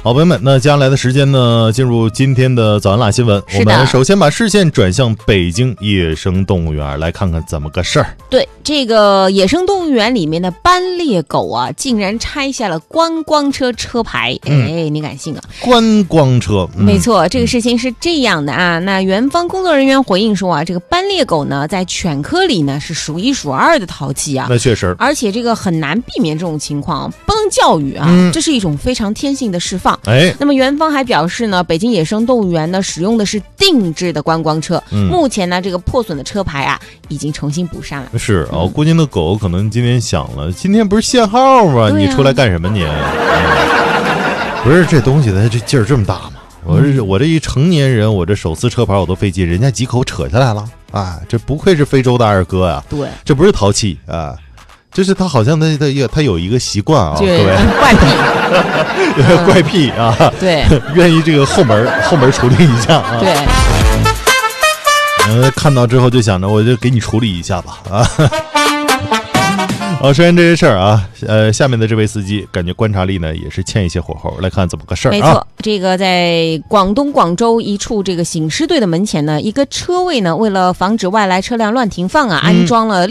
好，朋友们，那接下来的时间呢，进入今天的早安辣新闻。我们首先把视线转向北京野生动物园，来看看怎么个事儿。 对，这个野生动物园里面的斑鬣狗啊，竟然拆下了观光车车牌。哎，你敢信啊？ 观光车， 没错，这个事情是这样的啊。那园方工作人员回应说啊，这个斑鬣狗呢，在犬科里呢是数一数二的淘气啊。 那确实， 而且这个很难避免这种情况，不能教育啊，这是一种非常天性的释放。 哎， 那么园方还表示呢，北京野生动物园呢使用的是定制的观光车，目前呢这个破损的车牌啊已经重新补上了。 是啊，估计那狗可能今天想了，今天不是限号吗？你出来干什么你？不是这东西它这劲儿这么大吗？我这一成年人，我这手撕车牌我都费劲，人家几口扯下来了啊！这不愧是非洲的二哥呀！ 对， 这不是淘气啊。就是他好像他有一个习惯啊，各位怪癖， 怪癖啊， 对， 愿意这个后门处理一下啊， 对， 看到之后就想着我就给你处理一下吧啊。说完这些事儿啊，下面的这位司机感觉观察力呢也是欠一些火候，来看怎么个事儿啊。 没错，这个在广东广州一处这个醒狮队的门前呢，一个车位呢，为了防止外来车辆乱停放啊，安装了